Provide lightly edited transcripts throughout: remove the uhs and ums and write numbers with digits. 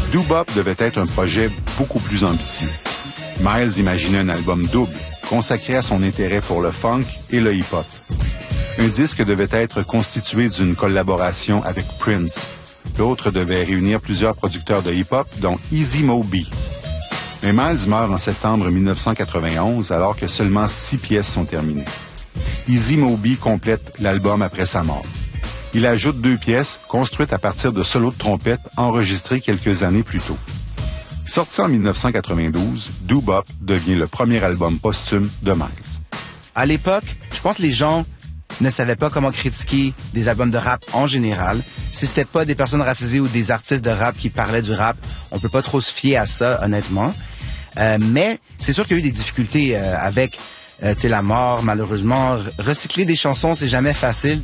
Doo-Bop devait être un projet beaucoup plus ambitieux. Miles imaginait un album double, consacré à son intérêt pour le funk et le hip-hop. Un disque devait être constitué d'une collaboration avec Prince. L'autre devait réunir plusieurs producteurs de hip-hop, dont Easy Mo Bee. Mais Miles meurt en septembre 1991, alors que seulement 6 pièces sont terminées. Easy Mo Bee complète l'album après sa mort. Il ajoute 2 pièces, construites à partir de solos de trompette enregistrés quelques années plus tôt. Sorti en 1992, Doo-Bop devient le premier album posthume de Miles. À l'époque, je pense que les gens ne savaient pas comment critiquer des albums de rap en général. Si c'était pas des personnes racisées ou des artistes de rap qui parlaient du rap, on peut pas trop se fier à ça, honnêtement. Mais c'est sûr qu'il y a eu des difficultés avec la mort, malheureusement. Recycler des chansons, c'est jamais facile.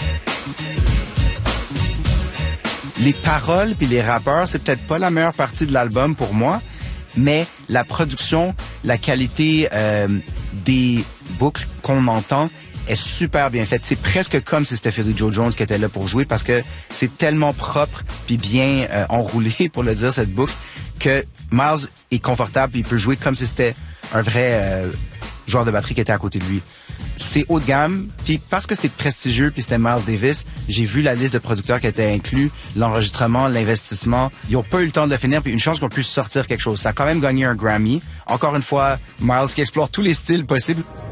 Les paroles puis les rappeurs, c'est peut-être pas la meilleure partie de l'album pour moi, mais la production, la qualité des boucles qu'on entend est super bien faite. C'est presque comme si c'était Philly Joe Jones qui était là pour jouer parce que c'est tellement propre puis bien enroulé, pour le dire, cette boucle, que Miles est confortable puis il peut jouer comme si c'était un vrai joueur de batterie qui était à côté de lui. C'est haut de gamme, puis parce que c'était prestigieux puis c'était Miles Davis, j'ai vu la liste de producteurs qui étaient inclus, l'enregistrement, l'investissement. Ils ont pas eu le temps de le finir, puis une chance qu'on puisse sortir quelque chose. Ça a quand même gagné un Grammy. Encore une fois, Miles qui explore tous les styles possibles.